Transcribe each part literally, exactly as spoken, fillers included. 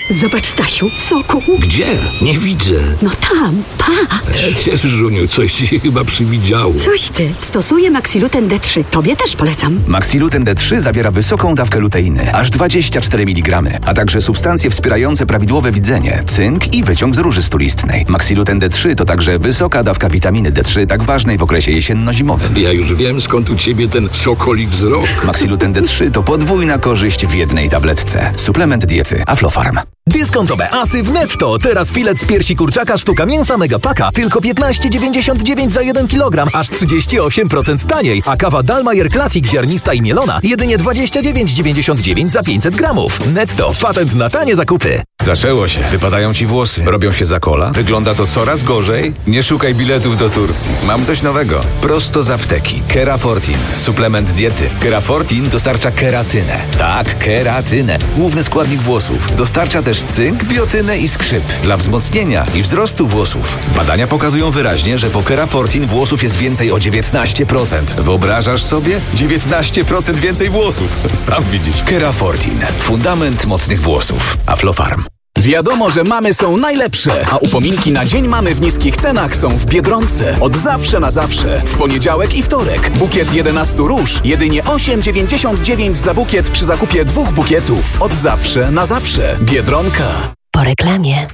Zobacz, Stasiu, soku. Gdzie? Nie widzę. No tam, patrz. Jeżuniu, coś ci chyba przywidziało. Coś ty. Stosuję Maxiluten D trzy. Tobie też polecam. Maxiluten D trzy zawiera wysoką dawkę luteiny, aż dwadzieścia cztery miligramy, a także substancje wspierające prawidłowe widzenie, cynk i wyciąg z róży stulistnej. Maxiluten D trzy to także wysoka dawka witaminy D trzy, tak ważnej w okresie jesienno-zimowym. Ja już wiem, skąd u ciebie ten sokoli wzrok. Maxiluten D trzy to podwójna korzyść w jednej tabletce. Suplement diety Aflofarm. Dyskontowe asy w Netto. Teraz filet z piersi kurczaka sztuka mięsa Megapaka tylko piętnaście dziewięćdziesiąt dziewięć za jeden kilogram, aż trzydzieści osiem procent taniej. A kawa Dalmayer Classic ziarnista i mielona jedynie dwadzieścia dziewięć dziewięćdziesiąt dziewięć za pięćset gramów. Netto. Patent na tanie zakupy. Zaczęło się. Wypadają ci włosy. Robią się za kola. Wygląda to coraz gorzej. Nie szukaj biletów do Turcji. Mam coś nowego. Prosto z apteki. Kerafortin. Suplement diety. Kerafortin dostarcza keratynę. Tak, keratynę. Główny składnik włosów. Dostarcza też cynk, biotynę i skrzyp. Dla wzmocnienia i wzrostu włosów. Badania pokazują wyraźnie, że po Kerafortin włosów jest więcej o dziewiętnaście procent. Wyobrażasz sobie? dziewiętnaście procent więcej włosów. Sam widzisz. Kerafortin. Fundament mocnych włosów. Aflofarm. Wiadomo, że mamy są najlepsze, a upominki na Dzień Mamy w niskich cenach są w Biedronce. Od zawsze na zawsze. W poniedziałek i wtorek. Bukiet jedenaście róż. Jedynie osiem dziewięćdziesiąt dziewięć za bukiet przy zakupie dwóch bukietów. Od zawsze na zawsze. Biedronka. Po reklamie.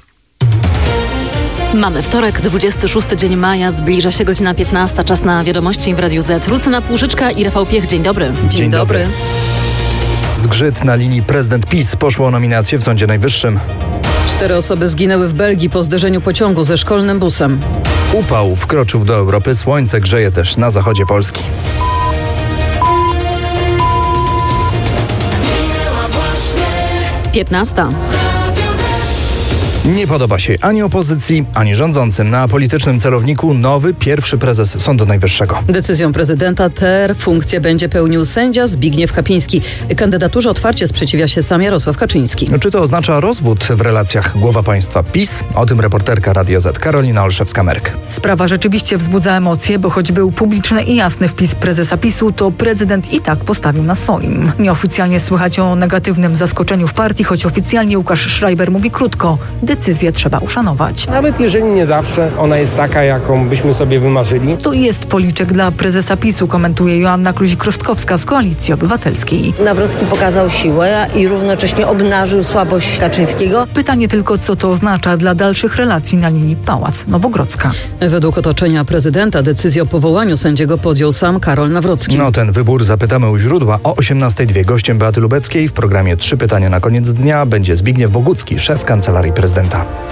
Mamy wtorek, dwudziesty szósty dzień maja, zbliża się godzina piętnasta, czas na wiadomości w Radiu Z. Lucyna Płużyczka i Rafał Piech, dzień dobry. Dzień, dzień dobry. dobry. Zgrzyt na linii prezydent PiS, poszło o nominację w Sądzie Najwyższym. Cztery osoby zginęły w Belgii po zderzeniu pociągu ze szkolnym busem. Upał wkroczył do Europy, słońce grzeje też na zachodzie Polski. piętnasta. Nie podoba się ani opozycji, ani rządzącym. Na politycznym celowniku nowy pierwszy prezes Sądu Najwyższego. Decyzją prezydenta tę funkcję będzie pełnił sędzia Zbigniew Chapiński. Kandydaturze otwarcie sprzeciwia się sam Jarosław Kaczyński. Czy to oznacza rozwód w relacjach głowa państwa PiS? O tym reporterka Radia Z Karolina Olszewska-Merk. Sprawa rzeczywiście wzbudza emocje, bo choć był publiczny i jasny wpis prezesa PiSu, to prezydent i tak postawił na swoim. Nieoficjalnie słychać o negatywnym zaskoczeniu w partii, choć oficjalnie Łukasz Schreiber mówi krótko. Decyzję trzeba uszanować. Nawet jeżeli nie zawsze ona jest taka, jaką byśmy sobie wymarzyli. To jest policzek dla prezesa PiSu, komentuje Joanna Kluzik-Rostkowska z Koalicji Obywatelskiej. Nawrocki pokazał siłę i równocześnie obnażył słabość Kaczyńskiego. Pytanie tylko, co to oznacza dla dalszych relacji na linii Pałac Nowogrodzka. Według otoczenia prezydenta decyzję o powołaniu sędziego podjął sam Karol Nawrocki. No ten wybór zapytamy u źródła o osiemnastej dwie. Gościem Beaty Lubeckiej w programie Trzy pytania na koniec dnia będzie Zbigniew Bogucki, szef Kancelarii Prezydenta.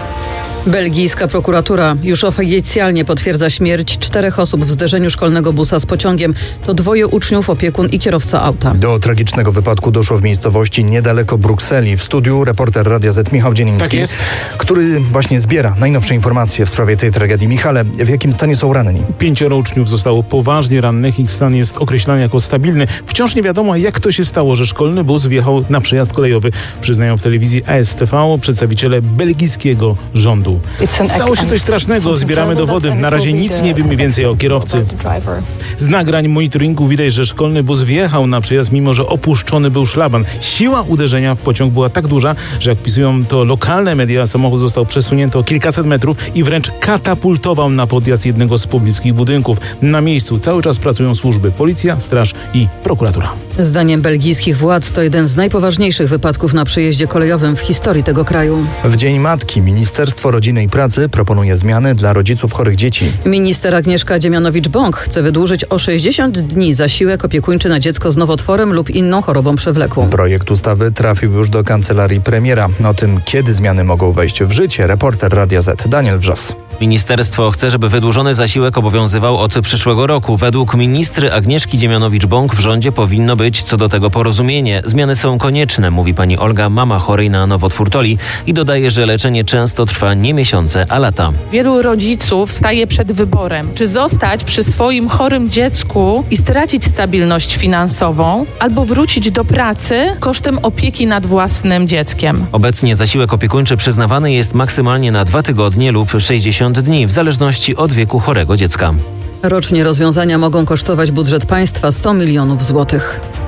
Belgijska prokuratura już oficjalnie potwierdza śmierć czterech osób w zderzeniu szkolnego busa z pociągiem. To dwoje uczniów, opiekun i kierowca auta. Do tragicznego wypadku doszło w miejscowości niedaleko Brukseli. W studiu reporter Radia Z Michał Dzieniński, tak jest. który właśnie zbiera najnowsze informacje w sprawie tej tragedii. Michale, w jakim stanie są ranni? Pięcioro uczniów zostało poważnie rannych. Ich stan jest określany jako stabilny. Wciąż nie wiadomo, jak to się stało, że szkolny bus wjechał na przejazd kolejowy. Przyznają w telewizji A S T V przedstawiciele belgijskiego rządu. Stało się coś strasznego, zbieramy dowody. Na razie nic nie wiemy więcej o kierowcy. Z nagrań monitoringu widać, że szkolny bus wjechał na przejazd, mimo że opuszczony był szlaban. Siła uderzenia w pociąg była tak duża, że jak pisują to lokalne media, samochód został przesunięty o kilkaset metrów i wręcz katapultował na podjazd jednego z pobliskich budynków. Na miejscu cały czas pracują służby, policja, straż i prokuratura. Zdaniem belgijskich władz to jeden z najpoważniejszych wypadków na przejeździe kolejowym w historii tego kraju. W Dzień Matki Ministerstwo Rodziny i Pracy proponuje zmiany dla rodziców chorych dzieci. Minister Agnieszka Dziemianowicz-Bąk chce wydłużyć o sześćdziesiąt dni zasiłek opiekuńczy na dziecko z nowotworem lub inną chorobą przewlekłą. Projekt ustawy trafił już do kancelarii premiera. O tym, kiedy zmiany mogą wejść w życie, reporter Radia Z Daniel Wrzos. Ministerstwo chce, żeby wydłużony zasiłek obowiązywał od przyszłego roku. Według ministry Agnieszki Dziemianowicz-Bąk w rządzie powinno być co do tego porozumienie. Zmiany są konieczne, mówi pani Olga, mama chorej na nowotwór Toli i dodaje, że leczenie często trwa nie miesiące, a lata. Wielu rodziców staje przed wyborem, czy zostać przy swoim chorym dziecku i stracić stabilność finansową, albo wrócić do pracy kosztem opieki nad własnym dzieckiem. Obecnie zasiłek opiekuńczy przyznawany jest maksymalnie na dwa tygodnie lub sześćdziesiąt dni, w zależności od wieku chorego dziecka. Rocznie rozwiązania mogą kosztować budżet państwa sto milionów złotych.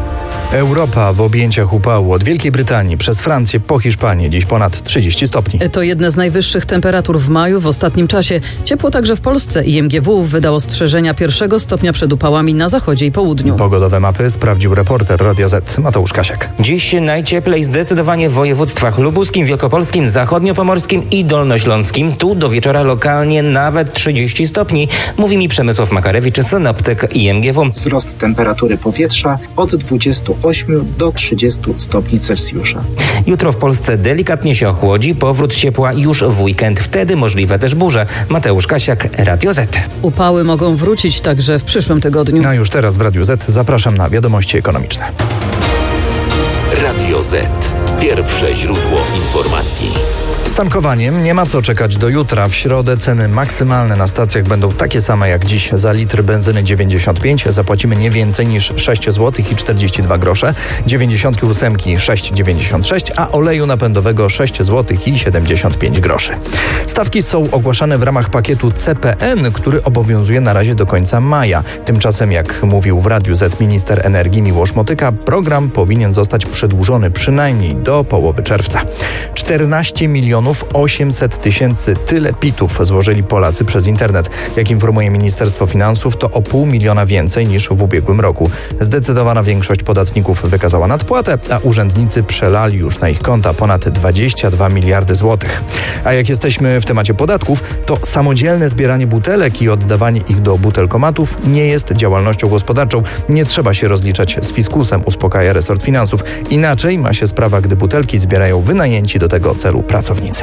Europa w objęciach upału od Wielkiej Brytanii przez Francję po Hiszpanię. Dziś ponad trzydzieści stopni. To jedne z najwyższych temperatur w maju w ostatnim czasie. Ciepło także w Polsce. I M G W wydało ostrzeżenia pierwszego stopnia przed upałami na zachodzie i południu. Pogodowe mapy sprawdził reporter Radio Z Mateusz Kasiak. Dziś najcieplej zdecydowanie w województwach lubuskim, wielkopolskim, zachodniopomorskim i dolnośląskim. Tu do wieczora lokalnie nawet trzydzieści stopni. Mówi mi Przemysław Makarewicz, synoptyk I M G W. Wzrost temperatury powietrza od dwudziestu ośmiu do trzydziestu stopni Celsjusza. Jutro w Polsce delikatnie się ochłodzi, powrót ciepła już w weekend. Wtedy możliwe też burze. Mateusz Kasiak, Radio Z. Upały mogą wrócić także w przyszłym tygodniu. A już teraz w Radiu Z zapraszam na wiadomości ekonomiczne. Radio Z. Pierwsze źródło informacji. Z tankowaniem nie ma co czekać do jutra. W środę ceny maksymalne na stacjach będą takie same jak dziś. Za litr benzyny dziewięćdziesiąt pięć zapłacimy nie więcej niż sześć złotych i czterdzieści dwa grosze, dziewięćdziesiąt osiem sześć dziewięćdziesiąt sześć, a oleju napędowego sześć złotych i siedemdziesiąt pięć groszy. Stawki są ogłaszane w ramach pakietu C P N, który obowiązuje na razie do końca maja. Tymczasem, jak mówił w Radiu Z minister energii Miłosz Motyka, program powinien zostać przedłużony przynajmniej do połowy czerwca. czternaście milionów osiemset tysięcy tyle pitów złożyli Polacy przez internet. Jak informuje Ministerstwo Finansów, to o pół miliona więcej niż w ubiegłym roku. Zdecydowana większość podatników wykazała nadpłatę, a urzędnicy przelali już na ich konta ponad dwadzieścia dwa miliardy złotych. A jak jesteśmy w temacie podatków, to samodzielne zbieranie butelek i oddawanie ich do butelkomatów nie jest działalnością gospodarczą. Nie trzeba się rozliczać z fiskusem, uspokaja resort finansów. Inaczej ma się sprawa, gdy butelki zbierają wynajęci do tego celu pracownicy.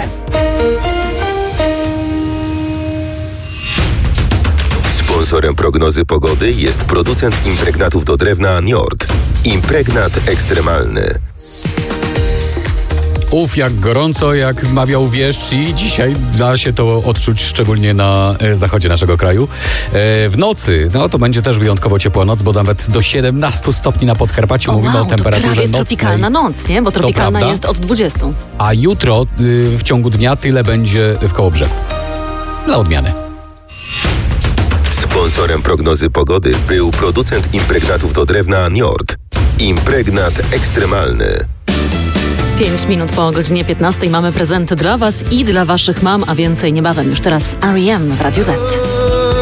Sponsorem prognozy pogody jest producent impregnatów do drewna Njord. Impregnat ekstremalny. Uf, jak gorąco, jak mawiał wieszcz, i dzisiaj da się to odczuć szczególnie na e, zachodzie naszego kraju. E, w nocy, no to będzie też wyjątkowo ciepła noc, bo nawet do siedemnastu stopni na Podkarpaciu. O, Mówimy wow, o temperaturze to prawie nocnej. tropikalna noc, nie? Bo tropikalna jest od dwudziestu. A jutro y, w ciągu dnia tyle będzie w Kołobrzegu. Dla odmiany. Sponsorem prognozy pogody był producent impregnatów do drewna Njord. Impregnat ekstremalny. Pięć minut po godzinie piętnastej mamy prezenty dla Was i dla Waszych mam, a więcej niebawem. Już teraz R E M w Radiu Z.